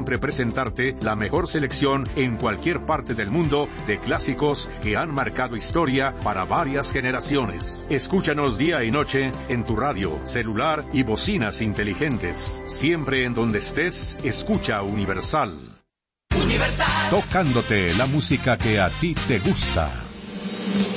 siempre presentarte la mejor selección en cualquier parte del mundo de clásicos que han marcado historia para varias generaciones. Escúchanos día y noche en tu radio, celular y bocinas inteligentes. Siempre en donde estés, escucha Universal. Universal. Tocándote la música que a ti te gusta.